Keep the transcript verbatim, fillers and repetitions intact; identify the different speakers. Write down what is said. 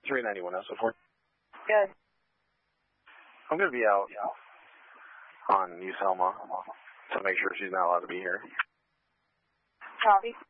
Speaker 1: three ninety-one S O four.
Speaker 2: Good.
Speaker 1: I'm going to be out on New Selma to make sure she's not allowed to be here.
Speaker 2: Copy.